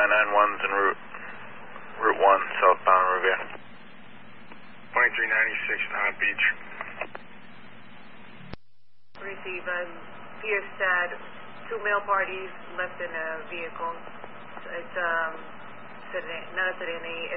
991's en Route 1, southbound Riviera. 2396 in Hot Beach. Receive. Pierce said 2 male parties left in a vehicle. It's Sereni.